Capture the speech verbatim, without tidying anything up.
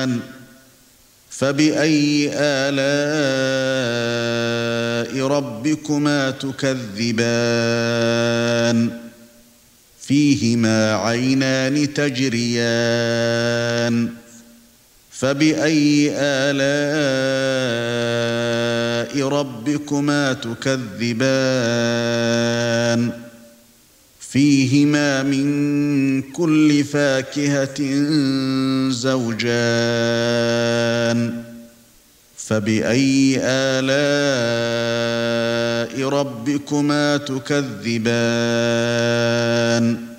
تكذبان فبأي آلاء ربكما تكذبان فيهما عينان تجريان فبأي آلاء ربكما تكذبان فيهما من كل فاكهة زوجان فبأي آلاء ربكما تكذبان